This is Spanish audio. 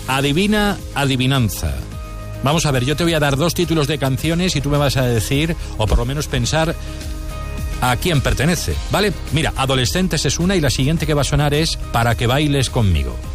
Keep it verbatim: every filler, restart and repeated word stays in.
adivina, adivinanza. Vamos a ver, yo te voy a dar dos títulos de canciones y tú me vas a decir, o por lo menos pensar, a quién pertenece, ¿vale? Mira, Adolescentes es una y la siguiente que va a sonar es Para que bailes conmigo.